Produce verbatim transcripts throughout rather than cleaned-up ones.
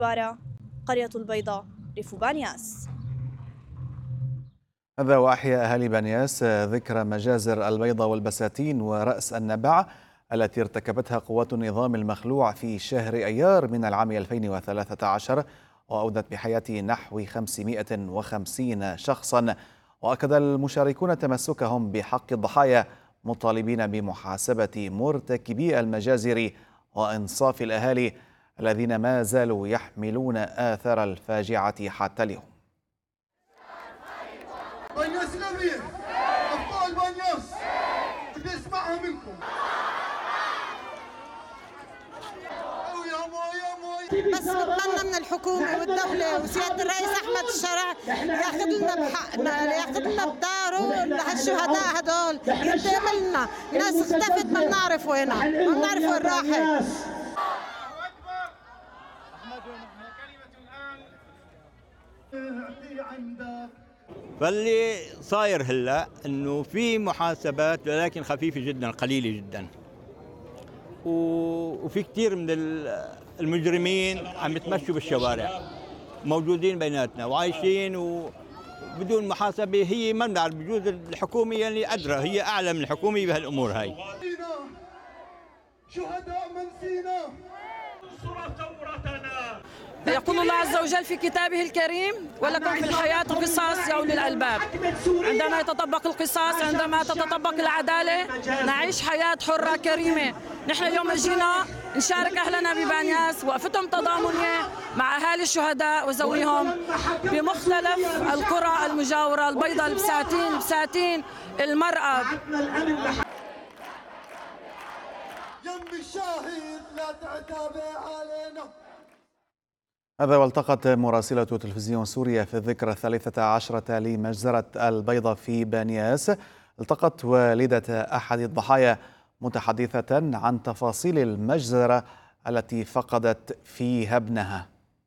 بارا، قرية البيضاء، ريف بانياس. هذا وأحيا أهالي بانياس ذكرى مجازر البيضة والبساتين ورأس النبع التي ارتكبتها قوات النظام المخلوع في شهر أيار من العام ألفين وثلاثة عشر، وأودت بحياة نحو خمسمائة وخمسين شخصا. وأكد المشاركون تمسكهم بحق الضحايا، مطالبين بمحاسبة مرتكبي المجازر وإنصاف الأهالي الذين ما زالوا يحملون آثار الفاجعة حتى اليوم. بانياس الأمير، أبطال بانياس، بدي أسمعها منكم. بس بتمنى من الحكومة والدولة وسيادة الرئيس أحمد الشرع ياخذ لنا بحقنا، ياخذ لنا بداره لهالشهداء هدول، ينتقم لنا، ناس اختفت ما بنعرف وينها، ما بنعرف وين راحت. فاللي صاير هلا انه في محاسبات ولكن خفيفه جدا، قليله جدا، وفي كثير من المجرمين عم يتمشوا بالشوارع، موجودين بيناتنا وعايشين وبدون محاسبه. هي ما بنعرف، بجوز الحكومه يعني ادرى، هي اعلى من الحكومه بهالامور هاي. شهداء من سينا، يقول الله عز وجل في كتابه الكريم: ولكم في الحياة قصاص يا أولي الألباب. عندما يتطبق القصاص، عندما تتطبق العدالة، نعيش حياة حرة كريمة. نحن اليوم جينا نشارك أهلنا ببانياس وقفتهم تضامنية مع أهالي الشهداء وذويهم بمختلف القرى المجاورة: البيضاء، البساتين، بساتين، المرأة. يم الشاهد لا تعتابي علينا. هذا والتقت مراسلة تلفزيون سوريا في الذكرى الثالثة عشرة لمجزرة البيضة في بانياس. التقت والدة أحد الضحايا متحدثة عن تفاصيل المجزرة التي فقدت فيها ابنها.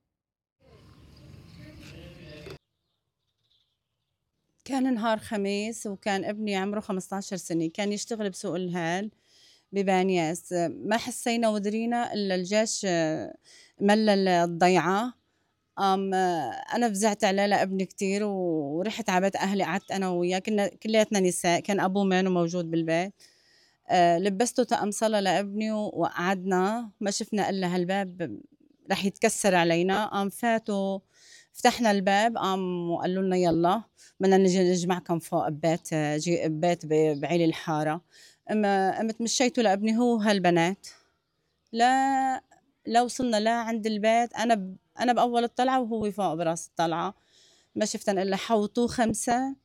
كان نهار خميس وكان ابني عمره خمسة عشر سنة، كان يشتغل بسوق الهال ببانياس. ما حسينا ودرينا إلا الجيش ملل الضيعة. أم أنا فزعت على لابني كتير ورحت على بيت أهلي، قعدت أنا وياه، كنا كلياتنا نساء، كان أبوه مانو موجود بالبيت. أه لبسته طقم صلاة لابني وقعدنا، ما شفنا إلا هالباب رح يتكسر علينا. قام فاتوا فتحنا الباب، قام وقالوا لنا يلا بدنا نجي نجمعكم فوق ببيت جي ببيت بعيلي الحارة. أما قمت مشيته لابني هو هالبنات، لا لا وصلنا لا عند البيت. أنا ب... أنا بأول الطلعة وهو فوق براس الطلعة، ما شفتن إلا حوطوه خمسة،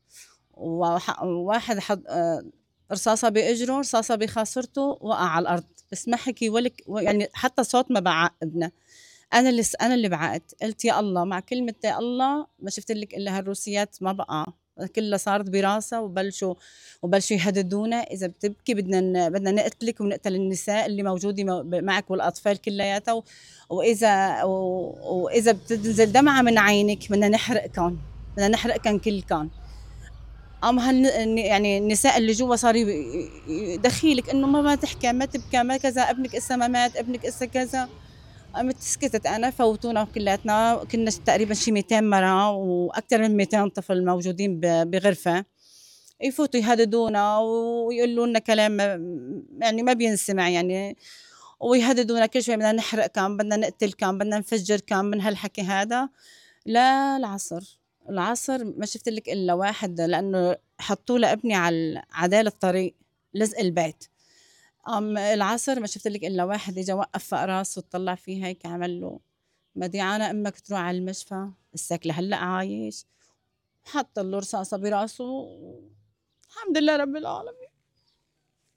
وواحد حط رصاصة بإجره، رصاصة بخاصرته، وقع على الأرض، بس ما حكي ولك يعني حتى صوت ما بعق ابنه. أنا اللي أنا اللي بعقت، قلت يا الله، مع كلمة يا الله ما شفت لك إلا هالروسيات ما بقى كلها صارت براسها، وبلشوا وبلشوا يهددونا: اذا بتبكي بدنا بدنا نقتلك ونقتل النساء اللي موجوده معك والاطفال كلياتها، واذا واذا بتنزل دمعه من عينك بدنا نحرقكم، بدنا نحرقكم كلكم. قام هن يعني النساء اللي جوا صاروا يدخيلك انه ما ما تحكي، ما تبكي، ما كذا، ابنك اسا ما مات، ابنك اسا كذا. قمت سكتت انا، فوتونا كلياتنا، كنا تقريبا شي مئتين مرة واكثر من مئتين طفل موجودين بغرفه، يفوتوا يهددونا ويقولوا لنا كلام يعني ما بينسمع يعني، ويهددونا كل شوي بدنا نحرق كم، بدنا نقتل كم، بدنا نفجر كم، من هالحكي هذا. لا العصر العصر ما شفت لك الا واحد، لانه حطوا لابني على عدال الطريق لزق البيت. أم العصر ما شفت لك الا واحد اجى وقف فوق راسه وطلع فيه هيك، عمل له مديعانه امك تروح على المشفى، السك لهلا عايش، حط له رصاصه براسه. الحمد لله رب العالمين.